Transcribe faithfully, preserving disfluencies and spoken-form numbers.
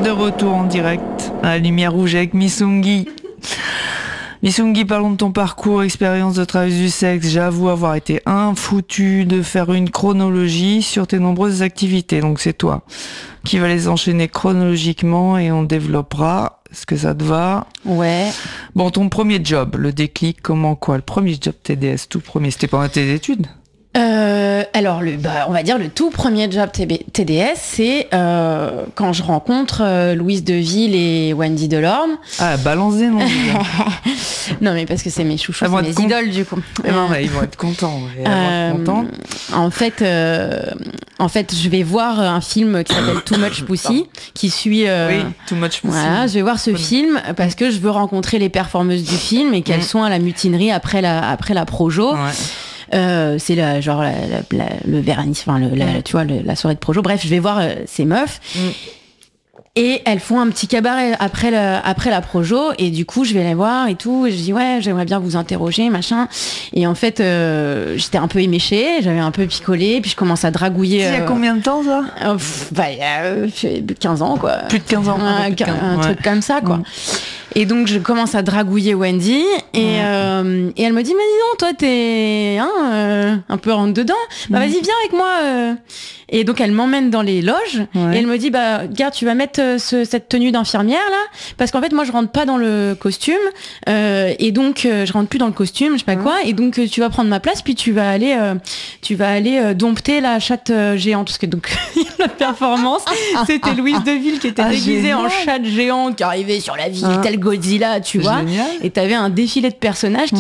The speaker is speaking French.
De retour en direct à la lumière rouge avec Missungi. Missungi, parlons de ton parcours, expérience de travail du sexe. J'avoue avoir été infoutu de faire une chronologie sur tes nombreuses activités. Donc c'est toi qui vas les enchaîner chronologiquement et on développera. Est-ce que ça te va ? Ouais. Bon, ton premier job, le déclic, comment quoi ? Le premier job T D S, tout premier, c'était pendant tes études ? Euh, alors, le, bah, on va dire le tout premier job T D S, c'est euh, quand je rencontre euh, Louise Deville et Wendy Delorme. Ah, balance des noms. Non, mais parce que c'est mes chouchous, c'est mes con... idoles, du coup. Eh ben, ouais, ils vont être contents. Ils vont euh, être contents. En fait, euh, en fait, je vais voir un film qui s'appelle Too Much Pussy, qui suit... Euh, oui, Too Much Pussy. Voilà, je vais voir ce film parce que je veux rencontrer les performeuses du film et qu'elles mmh. sont à la mutinerie après la, après la projo. Ouais. Euh, c'est la, genre la, la, la, le vernis, enfin le, la, tu vois, le, la soirée de projo. Bref, je vais voir euh, ces meufs mm. et elles font un petit cabaret après la, après la projo et du coup je vais les voir et tout. Et je dis ouais, j'aimerais bien vous interroger, machin. Et en fait, euh, j'étais un peu éméchée, j'avais un peu picolé, puis je commence à dragouiller. Euh, il y a combien de temps ça ? euh, pff, Bah il y a euh, plus de quinze ans quoi. Plus de quinze ans. Un, de quinze, un ouais. truc comme ça quoi. Mm. Et donc je commence à dragouiller Wendy et, mmh. euh, et elle me dit mais dis donc toi t'es hein, euh, un peu rentre dedans, bah vas-y viens avec moi euh. Et donc elle m'emmène dans les loges ouais. et elle me dit bah regarde tu vas mettre ce, cette tenue d'infirmière là parce qu'en fait moi je rentre pas dans le costume euh, et donc euh, je rentre plus dans le costume je sais pas mmh. quoi et donc euh, tu vas prendre ma place puis tu vas aller euh, tu vas aller euh, dompter la chatte euh, géante parce que donc la performance c'était Louise Deville qui était ah, déguisée génial. En chatte géante qui arrivait sur la ville ah. telle Godzilla, tu vois. Génial. Et t'avais un défilé de personnages qui